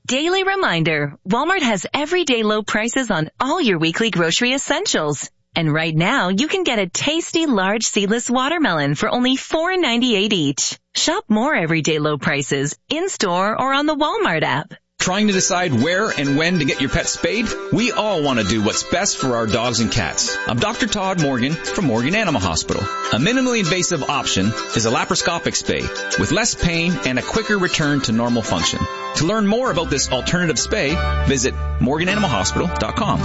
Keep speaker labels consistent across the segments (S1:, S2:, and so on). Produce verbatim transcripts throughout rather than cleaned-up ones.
S1: daily reminder, Walmart has everyday low prices on all your weekly grocery essentials. And right now, you can get a tasty large seedless watermelon for only four ninety-eight each. Shop more everyday low prices in-store or on the Walmart app.
S2: Trying to decide where and when to get your pet spayed? We all want to do what's best for our dogs and cats. I'm Doctor Todd Morgan from Morgan Animal Hospital. A minimally invasive option is a laparoscopic spay with less pain and a quicker return to normal function. To learn more about this alternative spay, visit morgan animal hospital dot com.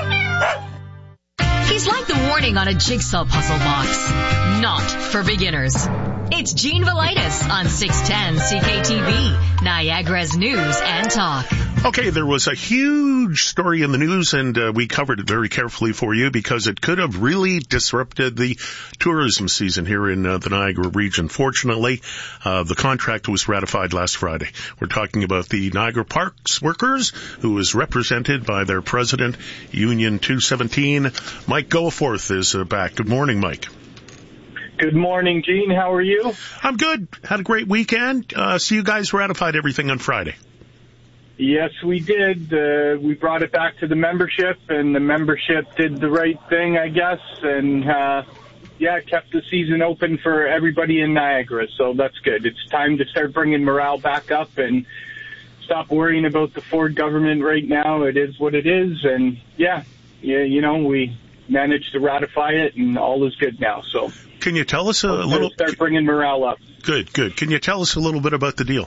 S3: He's like the warning on a jigsaw puzzle box. Not for beginners. It's Gene Velitis on six ten C K T V, Niagara's News and Talk.
S4: Okay, there was a huge story in the news, and uh, we covered it very carefully for you because it could have really disrupted the tourism season here in uh, the Niagara region. Fortunately, uh, the contract was ratified last Friday. We're talking about the Niagara Parks workers, who is represented by their president, Union two seventeen. Mike Goforth is uh, back. Good morning, Mike.
S5: Good morning, Gene. How are you?
S4: I'm good. Had a great weekend. Uh, so you guys ratified everything on Friday.
S5: Yes, we did. Uh, we brought it back to the membership, and the membership did the right thing, I guess, and, uh, yeah, kept the season open for everybody in Niagara, so that's good. It's time to start bringing morale back up and stop worrying about the Ford government right now. It is what it is, and, yeah, yeah you know, we managed to ratify it, and all is good now, so...
S4: Can you tell us a
S5: Let's
S4: little...
S5: Start bringing morale up.
S4: Good, good. Can you tell us a little bit about the deal?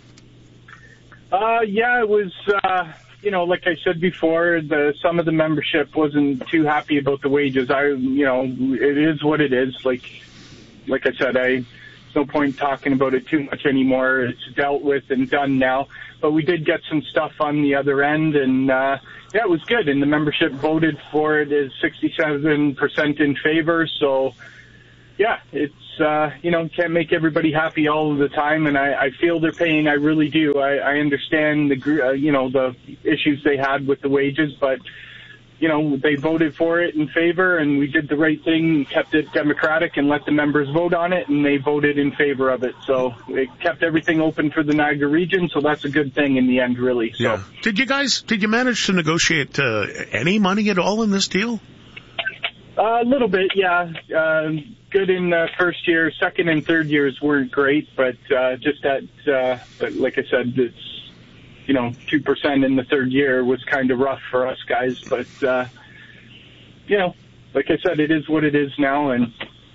S5: Uh, yeah, it was, uh, you know, like I said before, the some of the membership wasn't too happy about the wages. I, you know, it is what it is. Like, like I said, I, there's no point talking about it too much anymore. It's dealt with and done now. But we did get some stuff on the other end, and, uh, yeah, it was good. And the membership voted for it as sixty-seven percent in favor, so... Yeah, it's, uh, you know, can't make everybody happy all of the time, and I, I feel their pain. I really do. I, I understand the, uh, you know, the issues they had with the wages, but, you know, they voted for it in favor, and we did the right thing, kept it democratic, and let the members vote on it, and they voted in favor of it. So it kept everything open for the Niagara region, so that's a good thing in the end, really. So.
S4: Yeah. Did you guys, did you manage to negotiate uh, any money at all in this deal?
S5: Uh, a little bit, yeah. Uh, good in the first year. Second and third years weren't great, but uh, just that, uh, but like I said, it's, you know, two percent in the third year was kind of rough for us guys. But, uh, you know, like I said, it is what it is now, and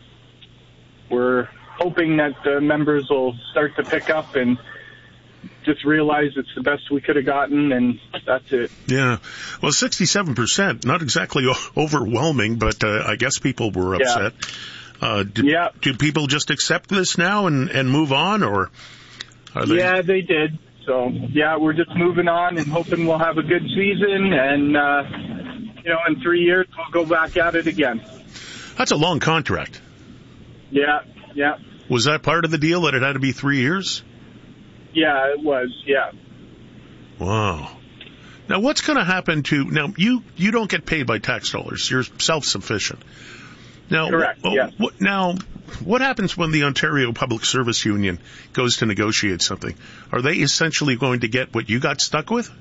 S5: we're hoping that the members will start to pick up and just realize it's the best we could have gotten, and that's it.
S4: Yeah. Well, sixty-seven percent, not exactly o- overwhelming, but uh, I guess people were upset. Yeah. Uh, did,
S5: yeah.
S4: do people just accept this now and, and move on, or are they...
S5: Yeah, they did. So, yeah, we're just moving on and hoping we'll have a good season, and, uh, you know, in three years we'll go back at it again.
S4: That's a long contract.
S5: Yeah, yeah.
S4: Was that part of the deal, that it had to be three years?
S5: Yeah, it was, yeah.
S4: Wow. Now, what's going to happen to... Now, you, you don't get paid by tax dollars. You're self-sufficient. Now,
S5: Correct,
S4: w-
S5: yeah.
S4: w- now, what happens when the Ontario Public Service Union goes to negotiate something? Are they essentially going to get what you got stuck with?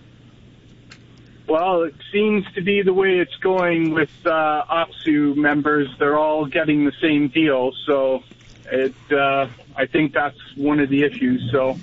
S5: Well, it seems to be the way it's going with uh, OPSEU members. They're all getting the same deal, so it... Uh, I think that's one of the issues. So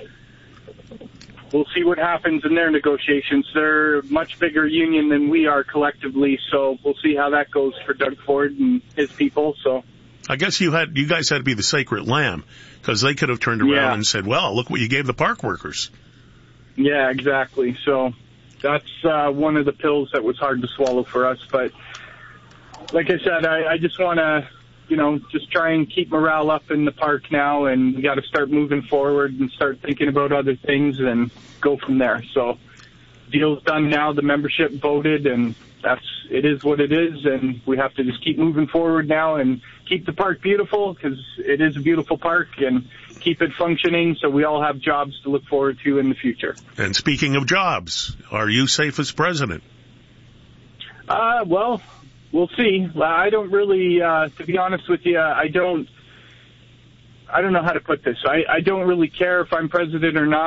S5: we'll see what happens in their negotiations. They're a much bigger union than we are collectively, so we'll see how that goes for Doug Ford and his people. So
S4: I guess you had you guys had to be the sacred lamb, because they could have turned around
S5: yeah.
S4: and said, well, look what you gave the park workers.
S5: Yeah, exactly. So that's uh, one of the pills that was hard to swallow for us. But like I said, I, I just want to, you know, just try and keep morale up in the park now, and we got to start moving forward and start thinking about other things and go from there. So deal's done now. The membership voted, and that's, it is what it is, and we have to just keep moving forward now and keep the park beautiful, because it is a beautiful park, and keep it functioning so we all have jobs to look forward to in the future.
S4: And speaking of jobs, are you safe as president?
S5: Uh, well... We'll see. I don't really, uh, to be honest with you, I don't, I don't know how to put this. I, I don't really care if I'm president or not.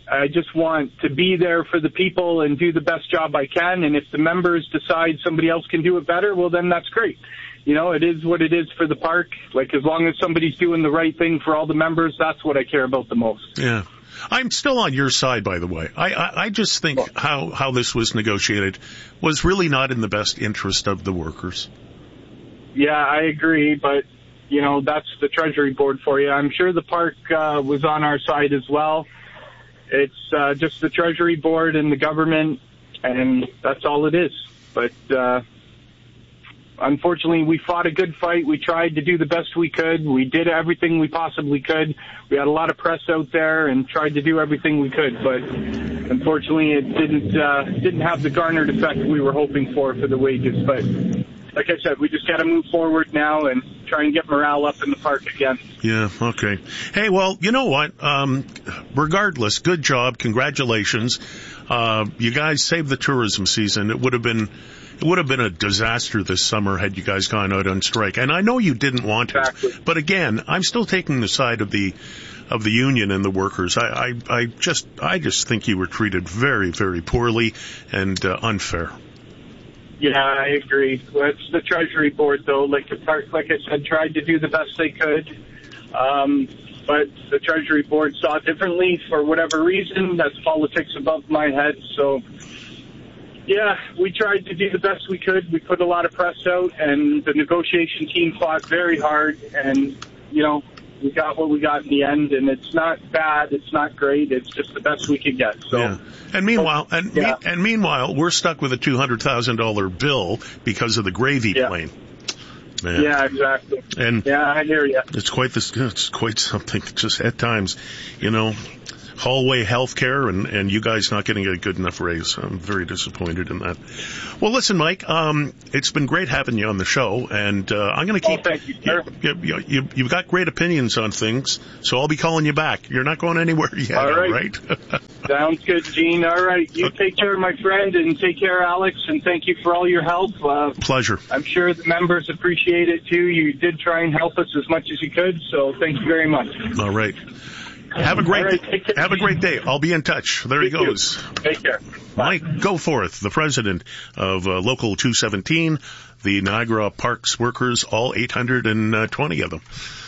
S5: I just want to be there for the people and do the best job I can. And if the members decide somebody else can do it better, well, then that's great. You know, it is what it is for the park. Like, as long as somebody's doing the right thing for all the members, that's what I care about the most.
S4: Yeah. I'm still on your side, by the way. I, I, I just think well, how, how this was negotiated was really not in the best interest of the workers.
S5: Yeah, I agree, but, you know, that's the Treasury Board for you. I'm sure the park uh, was on our side as well. It's uh, just the Treasury Board and the government, and that's all it is. But uh, unfortunately, we fought a good fight. We tried to do the best we could. We did everything we possibly could. We had a lot of press out there and tried to do everything we could. But unfortunately, it didn't uh, didn't have the garnered effect we were hoping for for the wages. But like I said, we just got to move forward now and try and get morale up in the park again.
S4: Yeah, okay. Hey, well, you know what? Um, regardless, good job. Congratulations. Uh, you guys saved the tourism season. It would have been, it would have been a disaster this summer had you guys gone out on strike. And I know you didn't want to.
S5: Exactly.
S4: But again, I'm still taking the side of the, of the union and the workers. I, I, I just, I just think you were treated very, very poorly and uh, unfair.
S5: Yeah, I agree. Well, it's the Treasury Board, though. Like the park, like I said, tried to do the best they could. Um, but the Treasury Board saw it differently for whatever reason. That's politics above my head. So, yeah, we tried to do the best we could. We put a lot of press out, and the negotiation team fought very hard. And, you know, we got what we got in the end, and it's not bad. It's not great. It's just the best we could get. So,
S4: yeah. And meanwhile, and,
S5: yeah.
S4: me, and meanwhile, we're stuck with a two hundred thousand dollars bill because of the gravy
S5: yeah.
S4: plane. Man.
S5: Yeah, exactly.
S4: And
S5: yeah, I hear you.
S4: It's quite this. It's quite something. Just at times, you know, hallway healthcare, and and you guys not getting a good enough raise. I'm very disappointed in that. Well, listen, Mike. Um, it's been great having you on the show, and uh, I'm going to keep.
S5: Oh, thank you, sir.
S4: You, you, you, you've got great opinions on things, so I'll be calling you back. You're not going anywhere yet,
S5: all right?
S4: right?
S5: Sounds good, Gene. All right, you take care, my friend, and take care, Alex, and thank you for all your help. Uh,
S4: Pleasure.
S5: I'm sure the members appreciate it too. You did try and help us as much as you could, so thank you very much.
S4: All right. Have a great
S5: right,
S4: have a great day. I'll be in touch. There he goes.
S5: Take care. Bye.
S4: Mike Goforth, the president of uh, Local two seventeen, the Niagara Parks workers, all eight hundred twenty of them.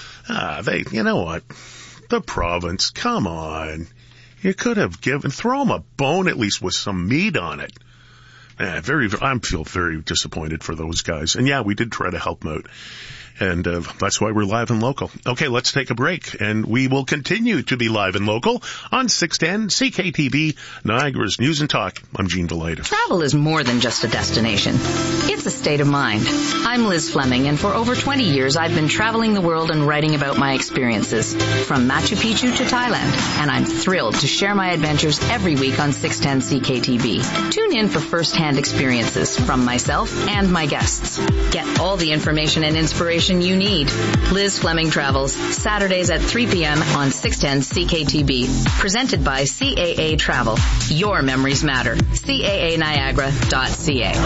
S4: Ah, they, you know what? The province, come on. You could have given, throw them a bone at least with some meat on it. Man, very, I feel very disappointed for those guys. And yeah, we did try to help them out. And uh, that's why we're live and local. Okay, let's take a break, and we will continue to be live and local on six ten C K T V, Niagara's News and Talk. I'm Gene Velitis.
S6: Travel is more than just a destination. It's a state of mind. I'm Liz Fleming, and for over twenty years, I've been traveling the world and writing about my experiences, from Machu Picchu to Thailand, and I'm thrilled to share my adventures every week on six ten C K T V. Tune in for first-hand experiences from myself and my guests. Get all the information and inspiration you need. Liz Fleming Travels, Saturdays at three p.m. on six ten C K T V. Presented by C A A Travel. Your memories matter. C A A Niagara dot C A.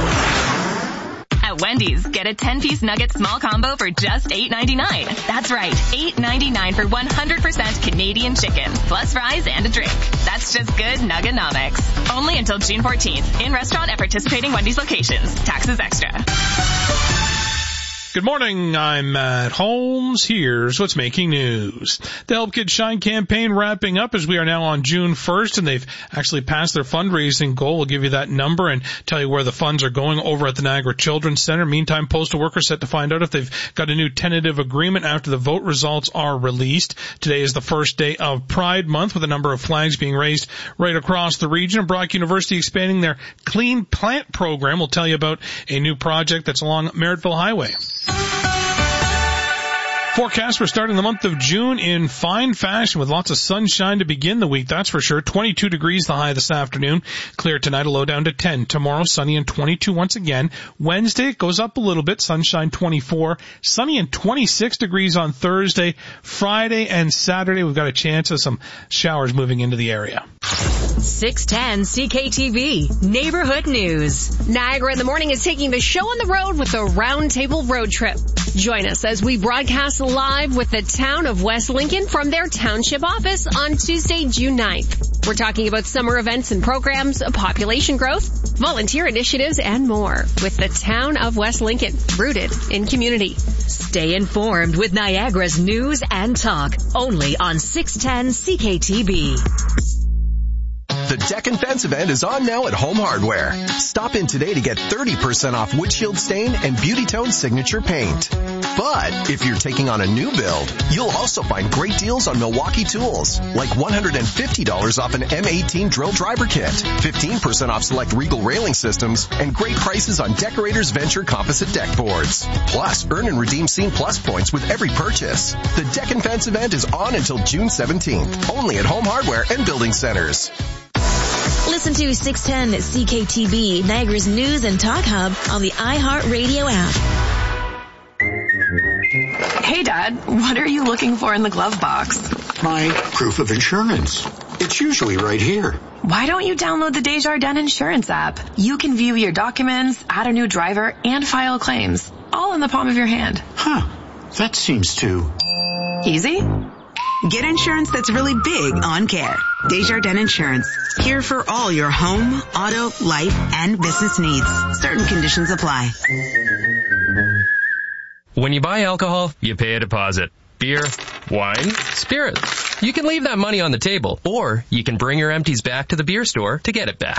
S1: At Wendy's, get a ten-piece nugget small combo for just eight ninety-nine. That's right, eight ninety-nine for one hundred percent Canadian chicken, plus fries and a drink. That's just good Nuggenomics. Only until June fourteenth. In restaurant at participating Wendy's locations. Taxes extra.
S7: Good morning, I'm Matt Holmes. Here's what's making news. The Help Kids Shine campaign wrapping up as we are now on June first, and they've actually passed their fundraising goal. We'll give you that number and tell you where the funds are going over at the Niagara Children's Center. Meantime, postal workers set to find out if they've got a new tentative agreement after the vote results are released. Today is the first day of Pride Month, with a number of flags being raised right across the region. Brock University expanding their Clean Plant program. We'll tell you about a new project that's along Merrittville Highway. Forecast for starting the month of June in fine fashion with lots of sunshine to begin the week, that's for sure. twenty-two degrees the high this afternoon. Clear tonight, a low down to ten. Tomorrow, sunny and twenty-two once again. Wednesday, it goes up a little bit. Sunshine, twenty-four. Sunny and twenty-six degrees on Thursday. Friday and Saturday, we've got a chance of some showers moving into the area.
S3: six ten C K T V Neighborhood News.
S8: Niagara in the Morning is taking the show on the road with the Roundtable Road Trip. Join us as we broadcast live with the town of West Lincoln from their township office on Tuesday, June ninth. We're talking about summer events and programs, population growth, volunteer initiatives, and more with the town of West Lincoln, rooted in community.
S3: Stay informed with Niagara's news and talk, only on six ten C K T B.
S9: The Deck and Fence event is on now at Home Hardware. Stop in today to get thirty percent off windshield stain and Beauty Tone signature paint. But if you're taking on a new build, you'll also find great deals on Milwaukee tools, like one hundred fifty dollars off an M eighteen drill driver kit, fifteen percent off select Regal railing systems, and great prices on Decorators Venture composite deck boards. Plus, earn and redeem Scene Plus points with every purchase. The Deck and Fence event is on until June seventeenth, only at Home Hardware and Building Centers.
S10: Listen to six ten C K T B, Niagara's news and talk hub on the iHeartRadio app.
S11: Hey, Dad, what are you looking for in the glove box?
S12: My proof of insurance. It's usually right here.
S11: Why don't you download the Desjardins Insurance app? You can view your documents, add a new driver, and file claims, all in the palm of your hand.
S12: Huh. That seems too...
S11: easy?
S13: Get insurance that's really big on care. Desjardins Insurance. Here for all your home, auto, life, and business needs. Certain conditions apply.
S14: When you buy alcohol, you pay a deposit. Beer, wine, spirits. You can leave that money on the table, or you can bring your empties back to the beer store to get it back.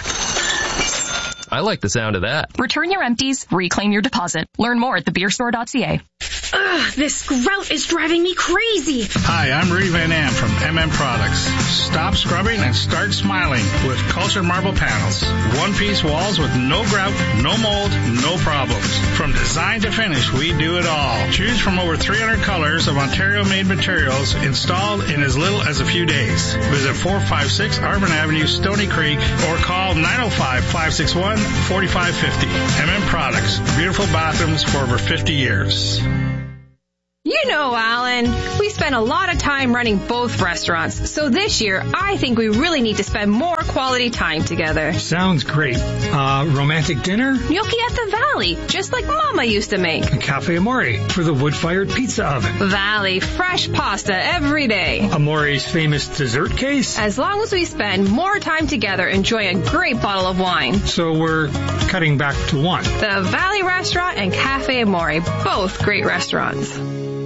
S14: I like the sound of that.
S15: Return your empties, reclaim your deposit. Learn more at the beer store dot c a.
S16: Ugh, this grout is driving me crazy.
S17: Hi, I'm Rudy Van Am from M M Products. Stop scrubbing and start smiling with cultured marble panels. One-piece walls with no grout, no mold, no problems. From design to finish, we do it all. Choose from over three hundred colors of Ontario-made materials installed in as little as a few days. Visit four five six Arvin Avenue, Stony Creek, or call nine oh five, five six one, four five five oh. M M Products. Beautiful bathrooms for over fifty years.
S18: You know, Alan, we spent a lot of time running both restaurants, so this year I think we really need to spend more quality time together.
S19: Sounds great. Uh, romantic dinner?
S18: Gnocchi at the Valley, just like Mama used to make.
S19: Cafe Amore for the wood-fired pizza oven.
S18: Valley, fresh pasta every day.
S19: Amore's famous dessert case?
S18: As long as we spend more time together enjoying a great bottle of wine.
S19: So we're cutting back to one.
S18: The Valley Restaurant and Cafe Amore, both great restaurants.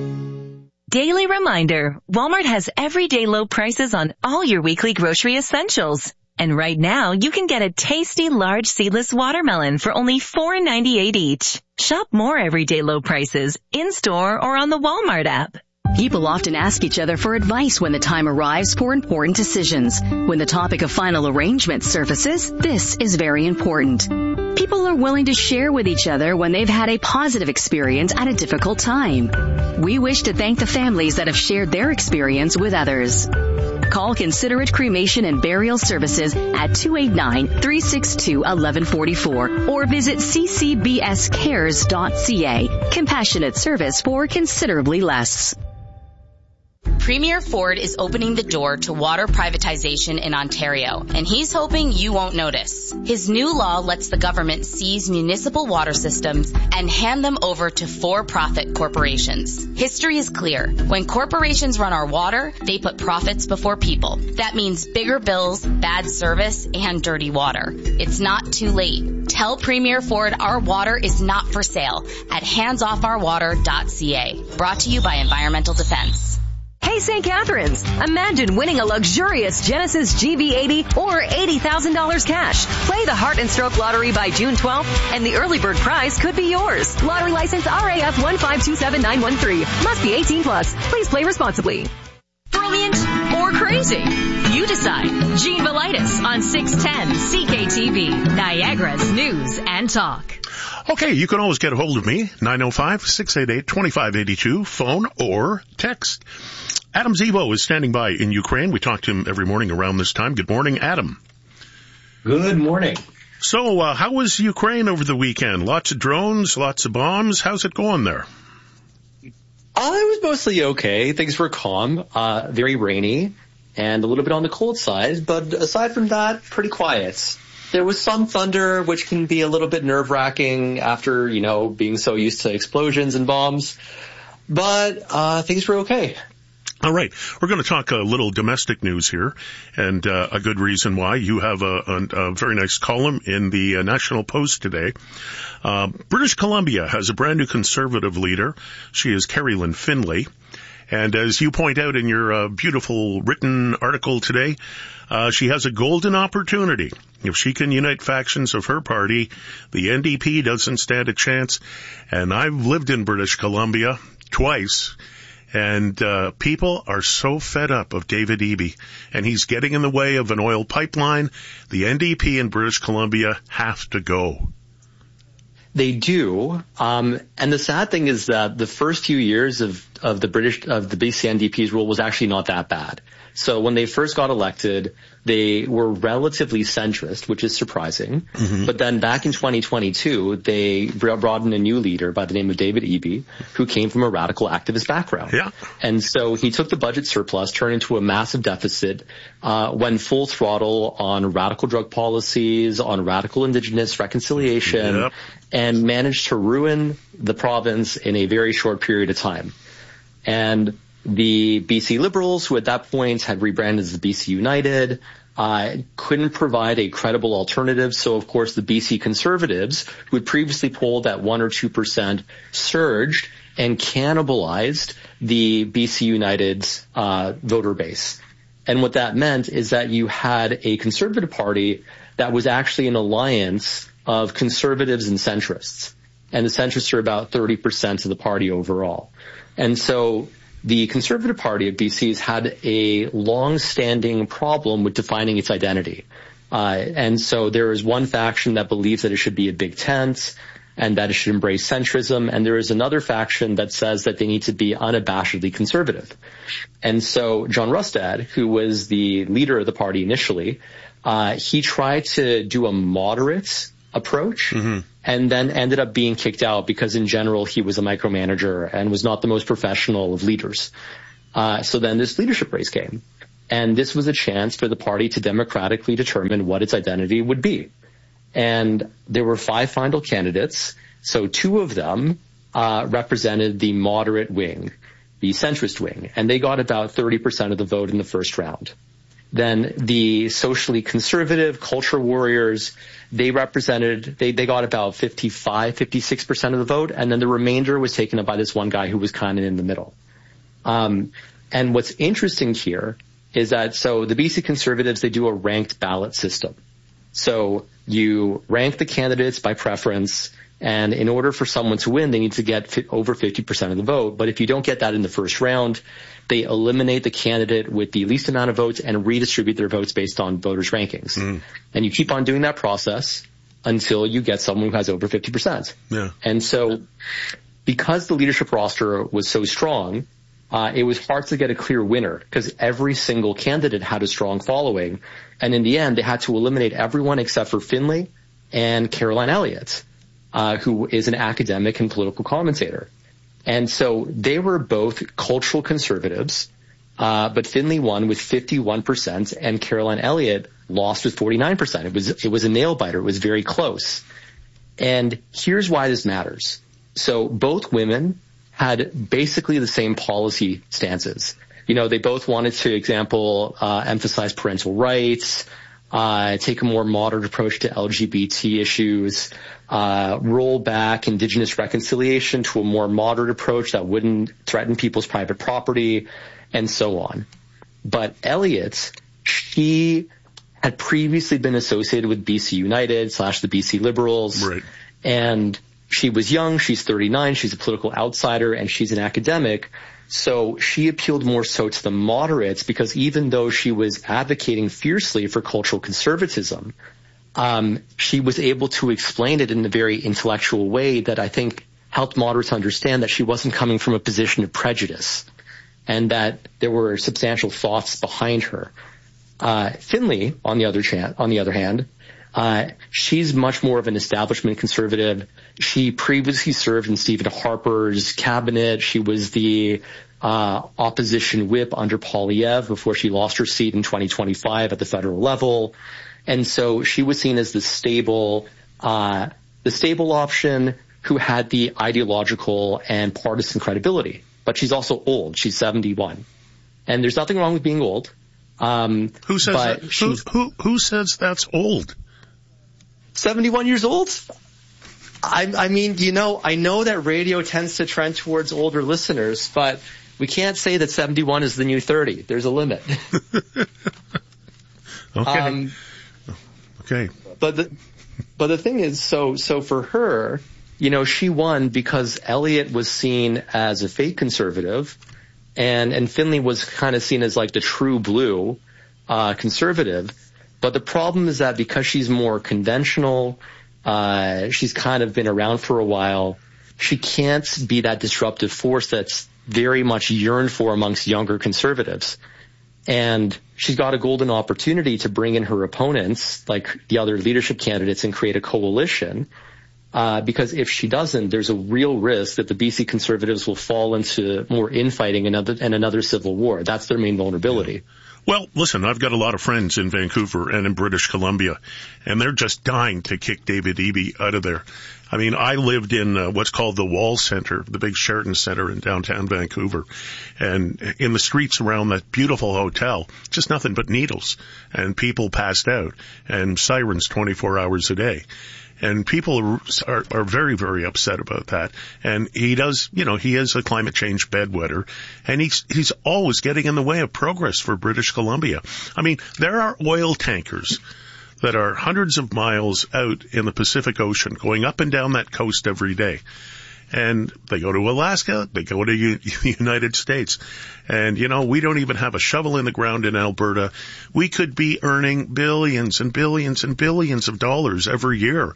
S1: Daily reminder, Walmart has everyday low prices on all your weekly grocery essentials. And right now, you can get a tasty large seedless watermelon for only four ninety-eight each. Shop more everyday low prices in-store or on the Walmart app.
S3: People often ask each other for advice when the time arrives for important decisions. When the topic of final arrangement surfaces, this is very important. People are willing to share with each other when they've had a positive experience at a difficult time. We wish to thank the families that have shared their experience with others. Call Considerate Cremation and Burial Services at two eight nine, three six two, one one four four or visit c c b s cares dot c a. Compassionate service for considerably less.
S20: Premier Ford is opening the door to water privatization in Ontario, and he's hoping you won't notice. His new law lets the government seize municipal water systems and hand them over to for-profit corporations. History is clear. When corporations run our water, they put profits before people. That means bigger bills, bad service, and dirty water. It's not too late. Tell Premier Ford our water is not for sale at hands off our water dot c a. Brought to you by Environmental Defense.
S3: Hey, Saint Catharines, imagine winning a luxurious Genesis G V eighty or eighty thousand dollars cash. Play the Heart and Stroke Lottery by June twelfth, and the early bird prize could be yours. Lottery license R A F one five two seven nine one three. Must be eighteen plus. Please play responsibly. Brilliant or crazy? You decide. Gene Velitis on six ten C K T V, Niagara's news and talk.
S4: Okay, you can always get a hold of me, nine oh five, six eight eight, two five eight two, phone or text. Adam Zivo is standing by in Ukraine. We talk to him every morning around this time. Good morning, Adam.
S21: Good morning.
S4: So, uh, how was Ukraine over the weekend? Lots of drones, lots of bombs. How's it going there?
S21: Uh, it was mostly okay. Things were calm, uh, very rainy, and a little bit on the cold side. But aside from that, pretty quiet. There was some thunder, which can be a little bit nerve-wracking after, you know, being so used to explosions and bombs. But uh, things were okay.
S4: All right. We're going to talk a little domestic news here, and uh, a good reason why. You have a, a, a very nice column in the uh, National Post today. Uh, British Columbia has a brand new Conservative leader. She is Carrie Lynn Finlay. And as you point out in your uh, beautiful written article today, uh, she has a golden opportunity. If she can unite factions of her party, the N D P doesn't stand a chance. And I've lived in British Columbia twice. And uh people are so fed up of David Eby, and he's getting in the way of an oil pipeline. The N D P in British Columbia have to go.
S21: They do. Um, and the sad thing is that the first few years of, of the British, of the B C N D P's rule was actually not that bad. So when they first got elected, they were relatively centrist, which is surprising. Mm-hmm. But then back in twenty twenty-two, they brought in a new leader by the name of David Eby, who came from a radical activist background.
S4: Yeah.
S21: And so he took the budget surplus, turned into a massive deficit, uh, went full throttle on radical drug policies, on radical Indigenous reconciliation, yep. and managed to ruin the province in a very short period of time. And the B C Liberals, who at that point had rebranded as the B C United, uh, couldn't provide a credible alternative. So, of course, the B C Conservatives, who had previously polled at one or two percent, surged and cannibalized the B C United's uh, voter base. And what that meant is that you had a Conservative Party that was actually an alliance of conservatives and centrists. And the centrists are about thirty percent of the party overall. And so the Conservative Party of B C has had a long-standing problem with defining its identity. Uh, and so there is one faction that believes that it should be a big tent and that it should embrace centrism. And there is another faction that says that they need to be unabashedly conservative. And so John Rustad, who was the leader of the party initially, uh, he tried to do a moderate approach, mm-hmm. and then ended up being kicked out because in general he was a micromanager and was not the most professional of leaders. Uh, so then this leadership race came, and this was a chance for the party to democratically determine what its identity would be. And there were five final candidates, so two of them uh, represented the moderate wing, the centrist wing, and they got about thirty percent of the vote in the first round. Then the socially conservative culture warriors, they represented, they, they got about fifty-five, fifty-six percent of the vote, and then the remainder was taken up by this one guy who was kind of in the middle. Um, and what's interesting here is that, so the B C Conservatives, they do a ranked ballot system. So you rank the candidates by preference, and in order for someone to win, they need to get over fifty percent of the vote. But if you don't get that in the first round, they eliminate the candidate with the least amount of votes and redistribute their votes based on voters' rankings. Mm. And you keep on doing that process until you get someone who has over fifty percent.
S4: Yeah.
S21: And so because the leadership roster was so strong, uh, it was hard to get a clear winner because every single candidate had a strong following. And in the end, they had to eliminate everyone except for Finlay and Caroline Elliott, uh, who is an academic and political commentator. And so they were both cultural conservatives, uh, but Finlay won with fifty-one percent and Caroline Elliott lost with forty-nine percent. It was, it was a nail biter. It was very close. And here's why this matters. So both women had basically the same policy stances. You know, they both wanted to, example, uh, emphasize parental rights, uh, take a more moderate approach to L G B T issues, uh, roll back Indigenous reconciliation to a more moderate approach that wouldn't threaten people's private property, and so on. But Elliott, she had previously been associated with B C United slash the B C Liberals.
S4: Right.
S21: And she was young, she's thirty-nine, she's a political outsider, and she's an academic. So she appealed more so to the moderates because even though she was advocating fiercely for cultural conservatism, um, she was able to explain it in a very intellectual way that I think helped moderates understand that she wasn't coming from a position of prejudice and that there were substantial thoughts behind her. Uh, Finlay, on the other chan- on the other hand, uh, she's much more of an establishment conservative. She previously served in Stephen Harper's cabinet. She was the uh, opposition whip under Poilievre before she lost her seat in twenty twenty-five at the federal level. And so she was seen as the stable, uh, the stable option who had the ideological and partisan credibility. But she's also old. She's seventy-one. And there's nothing wrong with being old. Um,
S4: who says that? Who, who, who says that's old?
S21: seventy-one years old? I, I mean, you know, I know that radio tends to trend towards older listeners, but we can't say that seventy-one is the new thirty. There's a limit.
S4: Okay.
S21: Um,
S4: okay.
S21: But the, but the thing is, so, so for her, you know, she won because Elliott was seen as a fake conservative, and, and Finley was kind of seen as like the true blue, uh, conservative. But the problem is that because she's more conventional, uh, she's kind of been around for a while, she can't be that disruptive force that's very much yearned for amongst younger conservatives. And she's got a golden opportunity to bring in her opponents, like the other leadership candidates, and create a coalition. Uh, because if she doesn't, there's a real risk that the B C Conservatives will fall into more infighting and another, and another civil war. That's their main vulnerability.
S4: Yeah. Well, listen, I've got a lot of friends in Vancouver and in British Columbia, and they're just dying to kick David Eby out of there. I mean, I lived in uh, what's called the Wall Center, the big Sheraton Center in downtown Vancouver, and in the streets around that beautiful hotel, just nothing but needles, and people passed out, and sirens twenty-four hours a day. And people are, are very, very upset about that. And he does, you know, he is a climate change bedwetter, and he's, he's always getting in the way of progress for British Columbia. I mean, there are oil tankers that are hundreds of miles out in the Pacific Ocean going up and down that coast every day. And they go to Alaska, they go to U- the United States. And, you know, we don't even have a shovel in the ground in Alberta. We could be earning billions and billions and billions of dollars every year.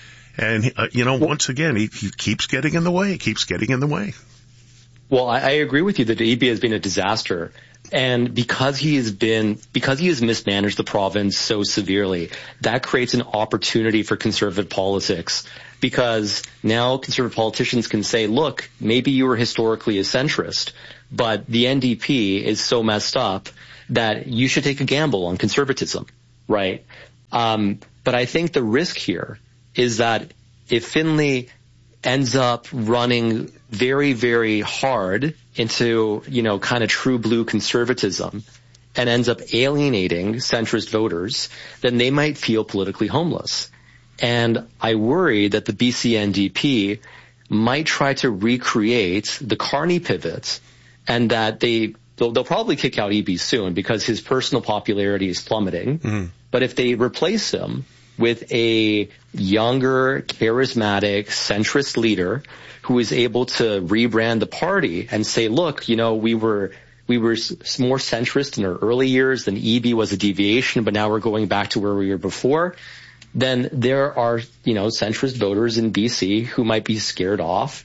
S4: And, uh, you know, once again, he, he keeps getting in the way, keeps getting in the way.
S21: Well, I, I agree with you that Eby has been a disaster. And because he has been, because he has mismanaged the province so severely, that creates an opportunity for conservative politics. Because now conservative politicians can say, look, maybe you were historically a centrist, but the N D P is so messed up that you should take a gamble on conservatism, right? Um, but I think the risk here is that if Finley ends up running very, very hard into, you know, kind of true blue conservatism and ends up alienating centrist voters, then they might feel politically homeless. And I worry that the B C N D P might try to recreate the Carney pivot, and that they, they'll, they'll probably kick out Eby soon because his personal popularity is plummeting. Mm-hmm. But if they replace him with a younger, charismatic, centrist leader who is able to rebrand the party and say, look, you know, we were we were more centrist in our early years, then Eby was a deviation, but now we're going back to where we were before, then there are, you know, centrist voters in B C who might be scared off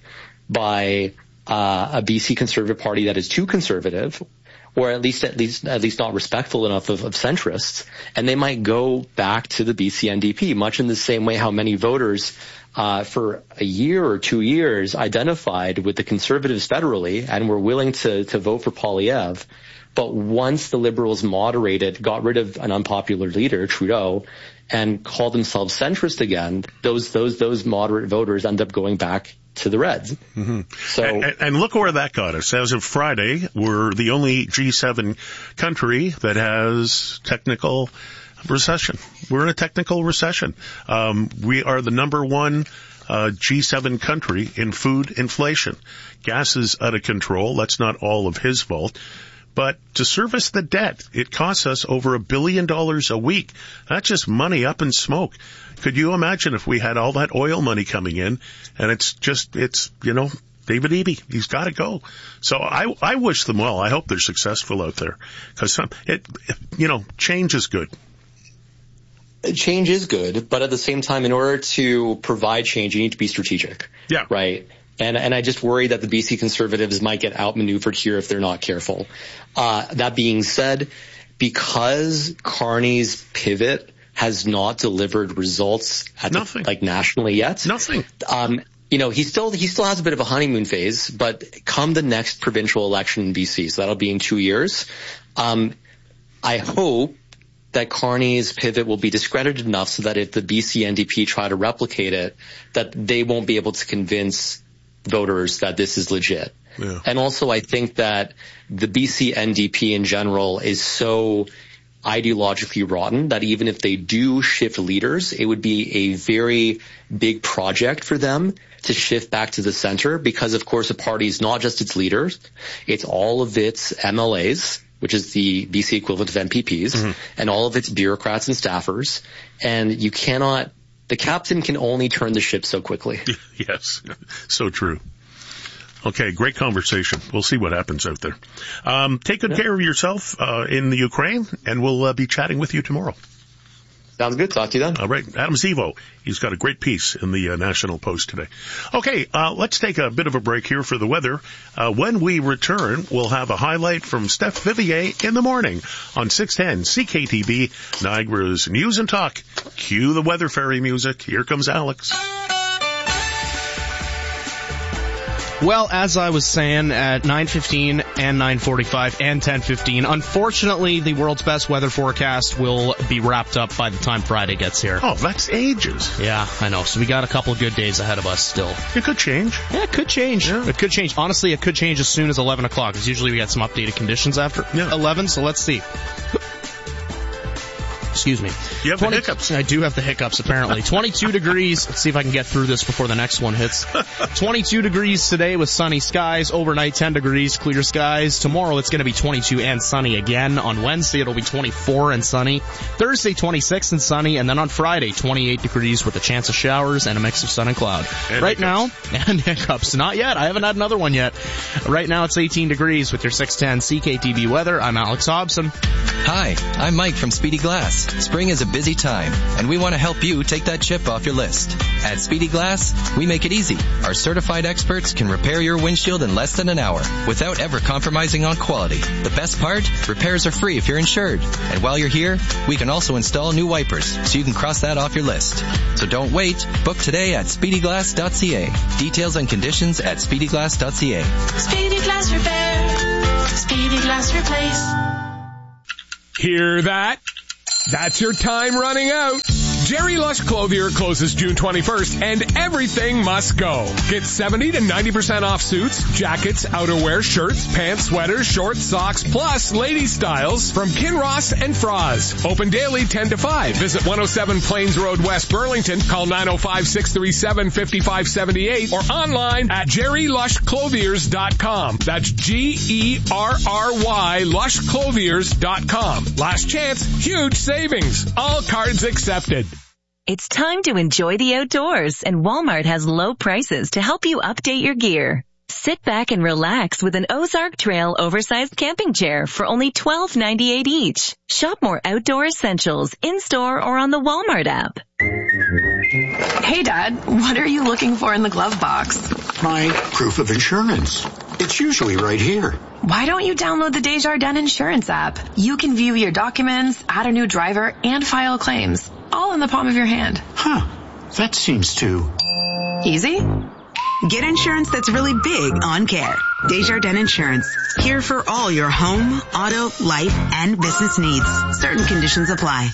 S21: by uh, a B C Conservative Party that is too conservative, or at least at least at least not respectful enough of, of centrists, and they might go back to the B C N D P, much in the same way how many voters uh for a year or two years identified with the Conservatives federally and were willing to to vote for Poilievre. But once the Liberals moderated, got rid of an unpopular leader, Trudeau, and called themselves centrist again, those those those moderate voters end up going back to the Reds.
S4: Mm-hmm.
S21: So,
S4: and, and look where that got us. As of Friday, we're the only G seven country that has technical recession. We're in a technical recession. Um, we are the number one uh, G seven country in food inflation. Gas is out of control. That's not all of his fault. But to service the debt, it costs us over a billion dollars a week. That's just money up in smoke. Could you imagine if we had all that oil money coming in, and it's just, it's, you know, David Eby, he's got to go. So I, I wish them well. I hope they're successful out there, because it, it, you know, change is good.
S21: Change is good, but at the same time, in order to provide change, you need to be strategic.
S4: Yeah.
S21: Right. And, and I just worry that the B C Conservatives might get outmaneuvered here if they're not careful. Uh, that being said, because Carney's pivot has not delivered results at the, like nationally yet.
S4: Nothing.
S21: Um, you know, he still, he still has a bit of a honeymoon phase, but come the next provincial election in B C, so that'll be in two years. Um, I hope that Carney's pivot will be discredited enough so that if the B C N D P try to replicate it, that they won't be able to convince voters that this is legit. Yeah. And also I think that the B C N D P in general is so ideologically rotten that even if they do shift leaders, it would be a very big project for them to shift back to the center because, of course, the party is not just its leaders, it's all of its M L As, which is the B C equivalent of M P Ps, mm-hmm. and all of its bureaucrats and staffers. And you cannot, the captain can only turn the ship so quickly.
S4: Yes, so true. Okay, great conversation. We'll see what happens out there. Um, take good yeah. care of yourself uh, in the Ukraine, and we'll uh, be chatting with you tomorrow.
S21: Sounds good. Talk to you then.
S4: All right. Adam Zivo, he's got a great piece in the uh, National Post today. Okay, uh, let's take a bit of a break here for the weather. Uh, when we return, we'll have a highlight from Steph Vivier in the morning on six ten C K T B, Niagara's News and Talk. Cue the weather fairy music. Here comes Alex.
S2: Well, as I was saying, at nine fifteen and nine forty-five and ten fifteen, unfortunately, the world's best weather forecast will be wrapped up by the time Friday gets here.
S4: Oh, that's ages.
S2: Yeah, I know. So we got a couple of good days ahead of us still.
S4: It could change.
S2: Yeah, it could change. Yeah. It could change. Honestly, it could change as soon as eleven o'clock, because usually we get some updated conditions after yeah. eleven, so let's see. Excuse me.
S4: You have twenty, the hiccups.
S2: I do have the hiccups, apparently. twenty-two degrees. Let's see if I can get through this before the next one hits. twenty-two degrees today with sunny skies. Overnight, ten degrees, clear skies. Tomorrow, it's going to be twenty-two and sunny again. On Wednesday, it'll be twenty-four and sunny. Thursday, twenty-six and sunny. And then on Friday, twenty-eight degrees with a chance of showers and a mix of sun and cloud.
S4: And
S2: right
S4: hiccups.
S2: now, and hiccups. Not yet. I haven't had another one yet. Right now, it's eighteen degrees with your six ten C K T B weather. I'm Alex Hobson.
S22: Hi, I'm Mike from Speedy Glass. Spring is a busy time, and we want to help you take that chip off your list. At Speedy Glass, we make it easy. Our certified experts can repair your windshield in less than an hour without ever compromising on quality. The best part? Repairs are free if you're insured. And while you're here, we can also install new wipers, so you can cross that off your list. So don't wait. Book today at speedy glass dot c a. Details and conditions at speedy glass dot c a.
S23: Speedy Glass Repair. Speedy Glass Replace.
S24: Hear that? That's your time running out. Jerry Lush Clothier closes June twenty-first, and everything must go. Get seventy to ninety percent off suits, jackets, outerwear, shirts, pants, sweaters, shorts, socks, plus lady styles from Kinross and Froz. Open daily ten to five. Visit one oh seven Plains Road, West Burlington. Call nine oh five, six three seven, five five seven eight or online at jerry lush clothiers dot com. That's G E R R Y lush clothiers dot com. Last chance, huge savings. All cards accepted.
S1: It's time to enjoy the outdoors, and Walmart has low prices to help you update your gear. Sit back and relax with an Ozark Trail oversized camping chair for only twelve ninety-eight each. Shop more outdoor essentials in-store or on the Walmart app.
S11: Hey, Dad, what are you looking for in the glove box?
S12: My proof of insurance. It's usually right here.
S11: Why don't you download the Desjardins Insurance app? You can view your documents, add a new driver, and file claims, all in the palm of your hand.
S12: Huh. That seems too
S11: easy.
S13: Get insurance that's really big on care. Desjardins Insurance. Here for all your home, auto, life, and business needs. Certain conditions apply.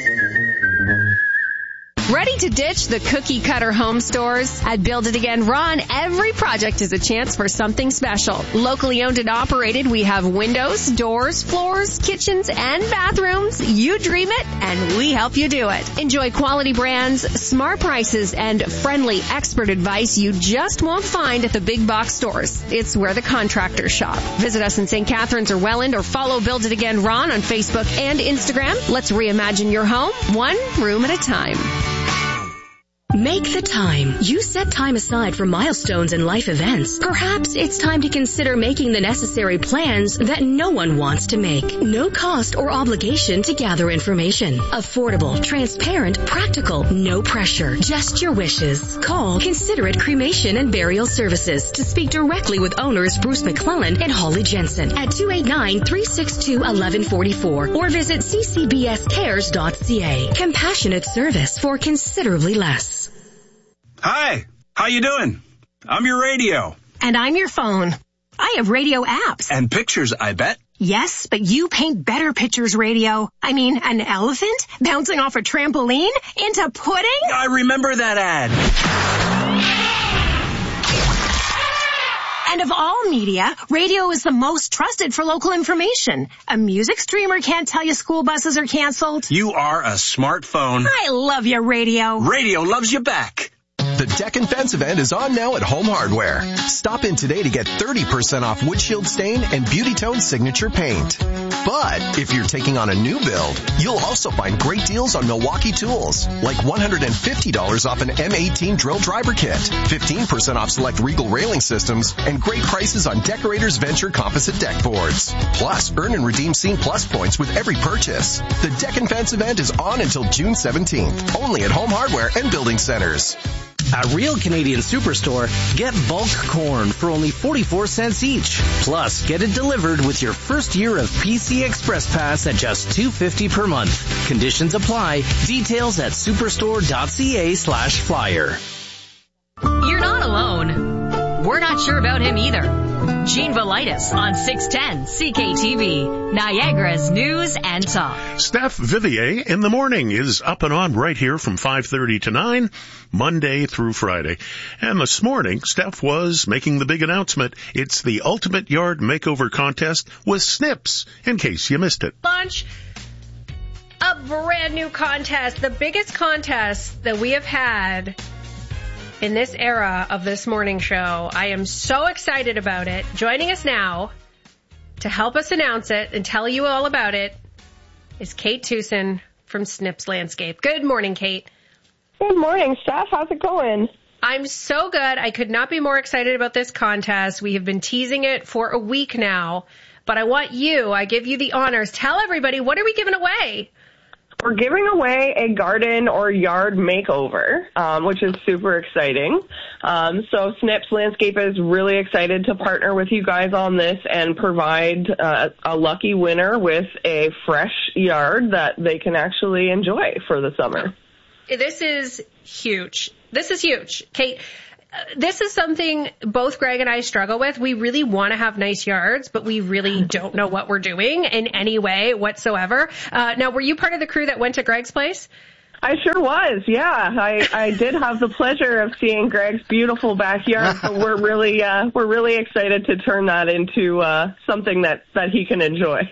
S8: Ready to ditch the cookie cutter home stores? At Build It Again Ron, every project is a chance for something special. Locally owned and operated, we have windows, doors, floors, kitchens, and bathrooms. You dream it, and we help you do it. Enjoy quality brands, smart prices, and friendly expert advice you just won't find at the big box stores. It's where the contractors shop. Visit us in Saint Catharines or Welland, or follow Build It Again Ron on Facebook and Instagram. Let's reimagine your home, one room at a time.
S3: Make the time. You set time aside for milestones and life events. Perhaps it's time to consider making the necessary plans that no one wants to make. No cost or obligation to gather information. Affordable, transparent, practical, no pressure. Just your wishes. Call Considerate Cremation and Burial Services to speak directly with owners Bruce McClellan and Holly Jensen at two eight nine, three six two, one one four four or visit c c b s cares dot c a. Compassionate service for considerably less.
S25: Hi, how you doing? I'm your radio.
S16: And I'm your phone. I have radio apps.
S25: And pictures, I bet.
S16: Yes, but you paint better pictures, radio. I mean, an elephant bouncing off a trampoline into pudding?
S25: I remember that ad.
S16: And of all media, radio is the most trusted for local information. A music streamer can't tell you school buses are canceled.
S25: You are a smartphone.
S16: I love your radio.
S25: Radio loves you back.
S5: The Deck and Fence event is on now at Home Hardware. Stop in today to get thirty percent off windshield stain and Beauty Tone signature paint. But if you're taking on a new build, you'll also find great deals on Milwaukee tools, like one hundred fifty dollars off an M eighteen drill driver kit, fifteen percent off select Regal railing systems, and great prices on Decorators Venture composite deck boards. Plus, earn and redeem Scene Plus points with every purchase. The Deck and Fence event is on until June seventeenth, only at Home Hardware and Building Centers.
S6: At Real Canadian Superstore, get bulk corn for only forty-four cents each. Plus, get it delivered with your first year of P C Express Pass at just two dollars and fifty cents per month. Conditions apply. Details at superstore.ca slash flyer.
S3: You're not alone. We're not sure about him either. Gene Velitis on six ten C K T V, Niagara's News and Talk.
S4: Steph Vivier in the morning is up and on right here from five thirty to nine, Monday through Friday. And this morning, Steph was making the big announcement. It's the Ultimate Yard Makeover Contest with Snips, in case you missed it.
S8: Launch a brand new contest, the biggest contest that we have had in this era of this morning show. I am so excited about it. Joining us now to help us announce it and tell you all about it is Kate Tucson from Snips Landscape. Good morning, Kate.
S7: Good morning, Steph. How's it going?
S8: I'm so good. I could not be more excited about this contest. We have been teasing it for a week now, but I want you, I give you the honors. Tell everybody, what are we giving away?
S7: We're giving away a garden or yard makeover, um, which is super exciting. Um, so Snips Landscape is really excited to partner with you guys on this and provide uh, a lucky winner with a fresh yard that they can actually enjoy for the summer.
S8: This is huge. This is huge. Kate, this is something both Greg and I struggle with. We really want to have nice yards, but we really don't know what we're doing in any way whatsoever. Uh, now, were you part of the crew that went to Greg's place?
S7: I sure was, yeah. I, I did have the pleasure of seeing Greg's beautiful backyard, so we're really uh, we're really excited to turn that into uh, something that, that he can enjoy.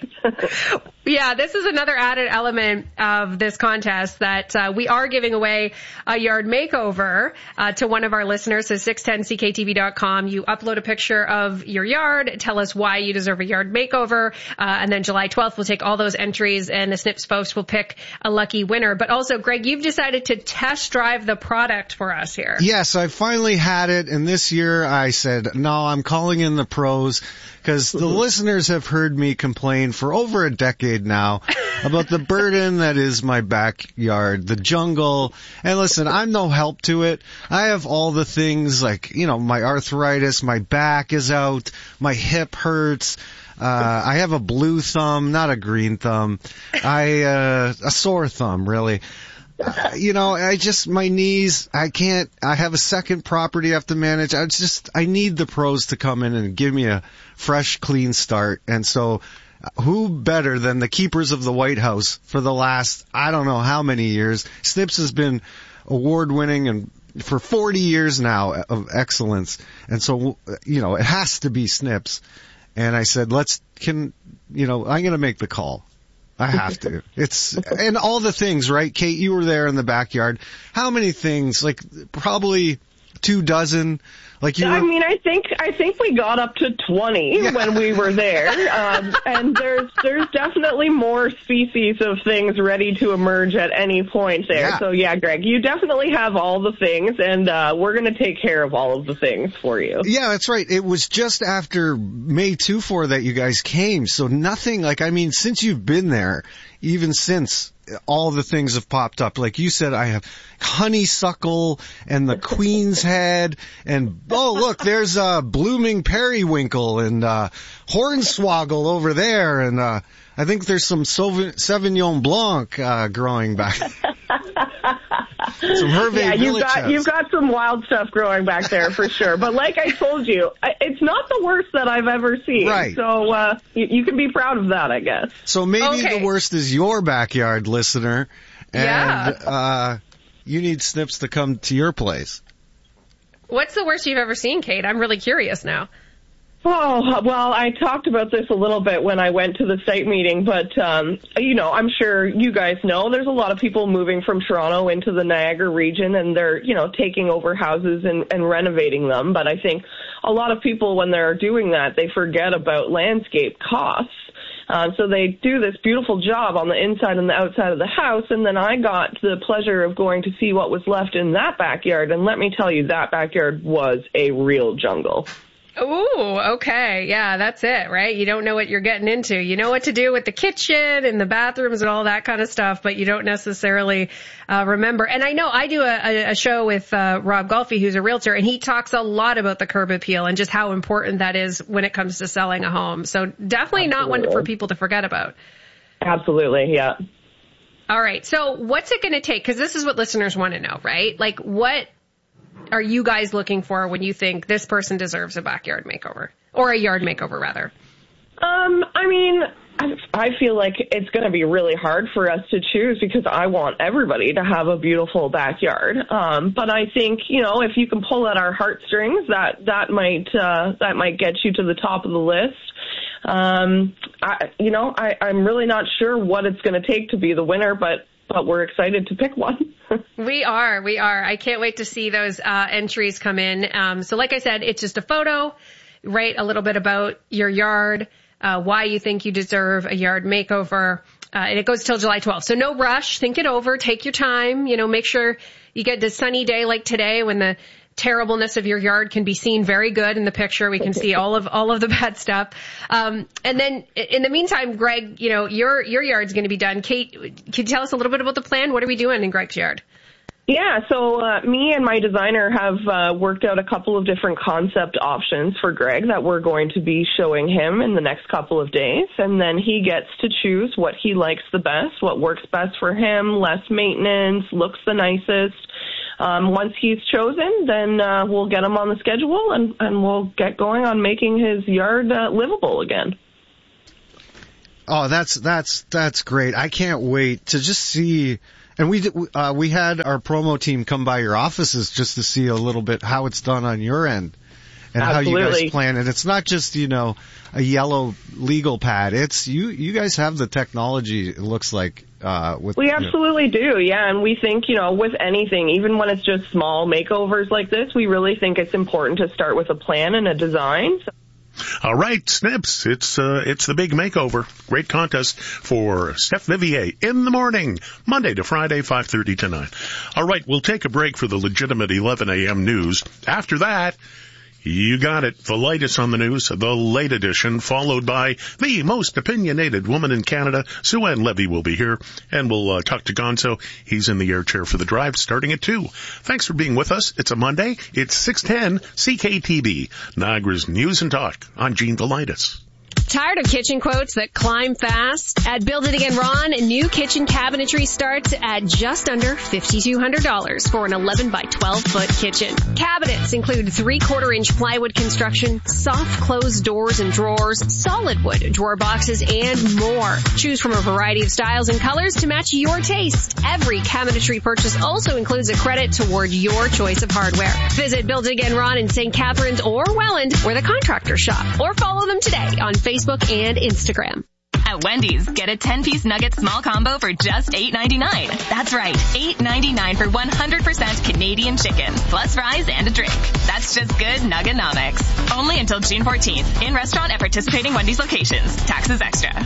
S8: Yeah, this is another added element of this contest that uh, we are giving away a yard makeover uh, to one of our listeners. So six ten C K T V dot com. You upload a picture of your yard, tell us why you deserve a yard makeover, uh, and then July twelfth we'll take all those entries and the Snips folks will pick a lucky winner. But also, Greg, you've decided to test drive the product for us here.
S9: Yes, I finally had it, and this year I said, no, I'm calling in the pros, because the listeners have heard me complain for over a decade now about the burden that is my backyard, the jungle. And listen, I'm no help to it. I have all the things like, you know, my arthritis, my back is out, my hip hurts. Uh, I have a blue thumb, not a green thumb. I, uh, a sore thumb, really. Uh, you know, I just, my knees, I can't, I have a second property I have to manage. I just, I need the pros to come in and give me a fresh, clean start. And so, who better than the keepers of the White House for the last, I don't know how many years. Snips has been award-winning and for forty years now of excellence. And so, you know, it has to be Snips. And I said, let's, can, you know, I'm going to make the call. I have to. It's, and all the things, right? Kate, you were there in the backyard. How many things? Like, probably two dozen. Like you were...
S7: I mean, I think I think we got up to twenty yeah. when we were there, um, and there's there's definitely more species of things ready to emerge at any point there. Yeah. So yeah, Greg, you definitely have all the things, and uh, we're going to take care of all of the things for you.
S9: Yeah, that's right. It was just after May two four that you guys came, so nothing. Like I mean, since you've been there, even since. All the things have popped up. Like you said, I have honeysuckle and the queen's head and, oh, look, there's a uh, blooming periwinkle and uh hornswoggle over there. And uh I think there's some Sauvignon Blanc uh growing back. Some Hervé
S7: yeah, you've
S9: Villechaize.
S7: got you've got some wild stuff growing back there for sure. But like I told you, it's not the worst that I've ever seen.
S9: Right.
S7: So uh, you, you can be proud of that, I guess.
S9: So maybe
S8: okay.
S9: the worst is your backyard, listener, and
S8: yeah.
S9: uh, you need Snips to come to your place.
S8: What's the worst you've ever seen, Kate? I'm really curious now.
S7: Oh, well, I talked about this a little bit when I went to the site meeting, but, um, you know, I'm sure you guys know there's a lot of people moving from Toronto into the Niagara region, and they're, you know, taking over houses and, and renovating them. But I think a lot of people, when they're doing that, they forget about landscape costs. Uh, so they do this beautiful job on the inside and the outside of the house, and then I got the pleasure of going to see what was left in that backyard, and let me tell you, that backyard was a real jungle.
S8: Ooh, okay. Yeah, that's it, right? You don't know what you're getting into. You know what to do with the kitchen and the bathrooms and all that kind of stuff, but you don't necessarily uh, remember. And I know I do a, a show with uh, Rob Golfi, who's a realtor, and he talks a lot about the curb appeal and just how important that is when it comes to selling a home. So definitely Absolutely. Not one for people to forget about.
S7: Absolutely, yeah.
S8: All right. So what's it going to take? Because this is what listeners want to know, right? Like, what are you guys looking for when you think this person deserves a backyard makeover, or a yard makeover rather?
S7: Um, I mean, I, I feel like it's going to be really hard for us to choose because I want everybody to have a beautiful backyard. Um, but I think, you know, if you can pull at our heartstrings, that, that might, uh, that might get you to the top of the list. Um, I, you know, I, I'm really not sure what it's going to take to be the winner, but but we're excited to pick one.
S8: We are. We are. I can't wait to see those uh, entries come in. Um, so like I said, it's just a photo, write a little bit about your yard, uh, why you think you deserve a yard makeover. Uh, and it goes till July twelfth. So no rush. Think it over. Take your time. You know, make sure you get the sunny day like today when the terribleness of your yard can be seen very good in the picture. We can see all of all of the bad stuff. Um, and then in the meantime, Greg, you know, your your yard's going to be done. Kate, can you tell us a little bit about the plan? What are we doing in Greg's yard?
S7: Yeah, so uh, me and my designer have uh, worked out a couple of different concept options for Greg that we're going to be showing him in the next couple of days. And then he gets to choose what he likes the best, what works best for him, less maintenance, looks the nicest. Um, once he's chosen, then uh, we'll get him on the schedule and, and we'll get going on making his yard uh, livable again.
S9: Oh, that's that's that's great. I can't wait to just see. And we uh, we had our promo team come by your offices just to see a little bit how it's done on your end and
S7: Absolutely.
S9: How you guys plan. And it's not just, you know, a yellow legal pad. It's you you guys have the technology, it looks like. Uh, with,
S7: we absolutely you know. do, yeah, and we think, you know, with anything, even when it's just small makeovers like this, we really think it's important to start with a plan and a design. So-
S4: All right, Snips, it's uh, it's the big makeover. Great contest for Steph Vivier in the morning, Monday to Friday, five thirty to nine. All right, we'll take a break for the legitimate eleven a.m. news. After that, you got it. The latest on the news, the late edition, followed by the most opinionated woman in Canada. Sue Ann Levy will be here, and we'll uh, talk to Gonzo. He's in the air chair for the drive, starting at two. Thanks for being with us. It's a Monday. It's six ten C K T B, Niagara's News and Talk. I'm Gene Delightus.
S8: Tired of kitchen quotes that climb fast? At Build It Again Ron, new kitchen cabinetry starts at just under five thousand two hundred dollars for an eleven by twelve foot kitchen. Cabinets include three quarter inch plywood construction, soft closed doors and drawers, solid wood drawer boxes, and more. Choose from a variety of styles and colors to match your taste. Every cabinetry purchase also includes a credit toward your choice of hardware. Visit Build It Again Ron in Saint Catharines or Welland, where the contractors shop, or follow them today on Facebook and Instagram.
S1: At Wendy's, get a ten-piece nugget small combo for just eight ninety-nine. That's right, eight ninety-nine for one hundred percent Canadian chicken, plus fries and a drink. That's just good Nugganomics. Only until June fourteenth. In restaurant at participating Wendy's locations. Taxes extra.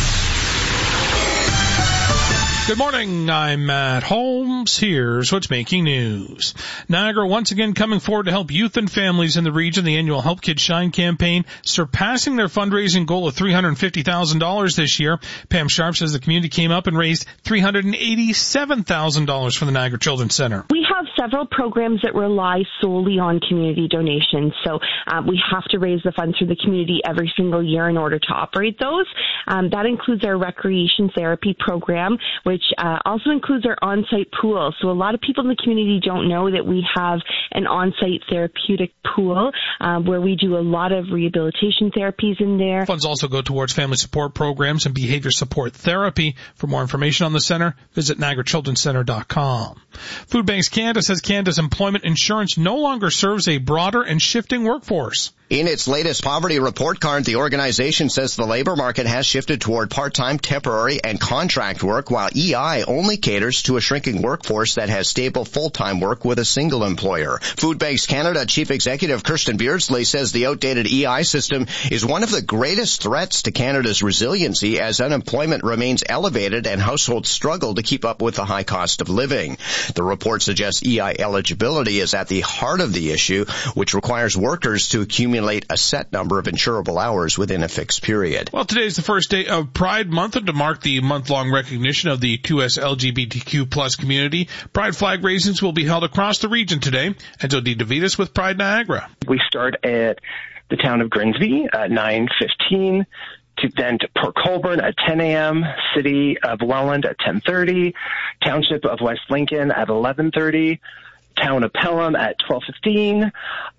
S10: Good morning, I'm Matt Holmes. Here's what's making news. Niagara once again coming forward to help youth and families in the region. The annual Help Kids Shine campaign surpassing their fundraising goal of three hundred fifty thousand dollars this year. Pam Sharp says the community came up and raised three hundred eighty-seven thousand dollars for the Niagara Children's Center.
S14: We have several programs that rely solely on community donations, so uh, we have to raise the funds for the community every single year in order to operate those. Um, that includes our recreation therapy program, which which uh, also includes our on-site pool. So a lot of people in the community don't know that we have an on-site therapeutic pool um, where we do a lot of rehabilitation therapies in there.
S10: Funds also go towards family support programs and behavior support therapy. For more information on the center, visit Niagara Children's Center dot com. Food Banks Canada says Canada's employment insurance no longer serves a broader and shifting workforce.
S15: In its latest poverty report card, the organization says the labor market has shifted toward part-time, temporary, and contract work, while E I only caters to a shrinking workforce that has stable full-time work with a single employer. Food Banks Canada Chief Executive Kirsten Beardsley says the outdated E I system is one of the greatest threats to Canada's resiliency as unemployment remains elevated and households struggle to keep up with the high cost of living. The report suggests E I eligibility is at the heart of the issue, which requires workers to accumulate a set number of insurable hours within a fixed period.
S10: Well, today is the first day of Pride Month, and to mark the month-long recognition of the Q S L G B T Q plus community, Pride flag raisings will be held across the region today. Enzo D. DeVitas with Pride Niagara.
S17: We start at the town of Grimsby at nine fifteen, to then to Port Colborne at ten a.m., City of Welland at ten thirty, Township of West Lincoln at eleven thirty, Town of Pelham at twelve fifteen,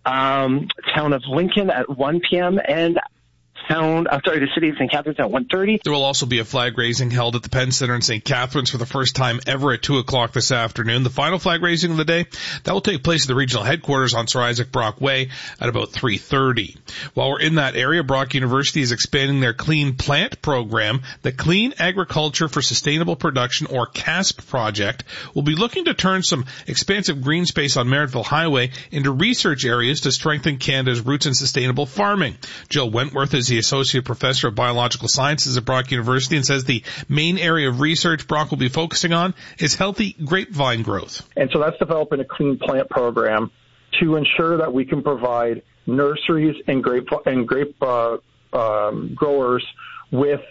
S17: um, Town of Lincoln at one p.m., and Town, I'm sorry, the City of Saint Catharines at one thirty.
S10: There will also be a flag raising held at the Penn Center in Saint Catharines for the first time ever at two o'clock this afternoon. The final flag raising of the day, that will take place at the regional headquarters on Sir Isaac Brock Way at about three thirty. While we're in that area, Brock University is expanding their Clean Plant program. The Clean Agriculture for Sustainable Production, or CASP project, will be looking to turn some expansive green space on Merrittville Highway into research areas to strengthen Canada's roots in sustainable farming. Jill Wentworth is the Associate Professor of Biological Sciences at Brock University and says the main area of research Brock will be focusing on is healthy grapevine growth.
S18: And so that's developing a clean plant program to ensure that we can provide nurseries and grape and grape uh, um, growers with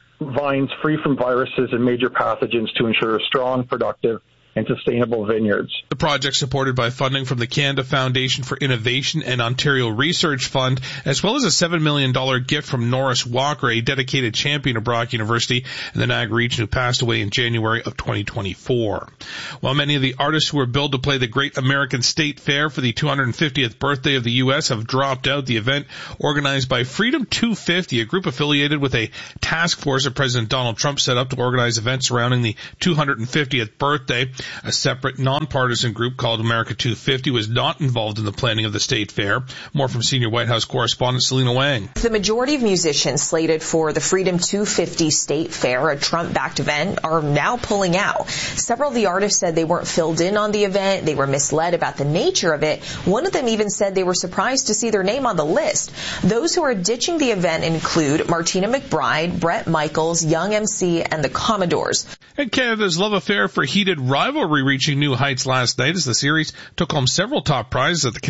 S18: vines free from viruses and major pathogens to ensure strong, productive, and sustainable vineyards.
S10: The project, supported by funding from the Canada Foundation for Innovation and Ontario Research Fund, as well as a seven million dollars gift from Norris Walker, a dedicated champion of Brock University in the Niagara region who passed away in January of twenty twenty-four. While many of the artists who were billed to play the Great American State Fair for the two hundred fiftieth birthday of the U S have dropped out, the event organized by Freedom two fifty, a group affiliated with a task force that President Donald Trump set up to organize events surrounding the two hundred fiftieth birthday. A separate nonpartisan group called America two fifty was not involved in the planning of the state fair. More from senior White House correspondent Selena Wang.
S19: The majority of musicians slated for the Freedom two fifty State Fair, a Trump-backed event, are now pulling out. Several of the artists said they weren't filled in on the event. They were misled about the nature of it. One of them even said they were surprised to see their name on the list. Those who are ditching the event include Martina McBride, Bret Michaels, Young M C, and the Commodores.
S10: And Canada's love affair for heated rivalry reaching new heights last night as the series took home several top prizes at the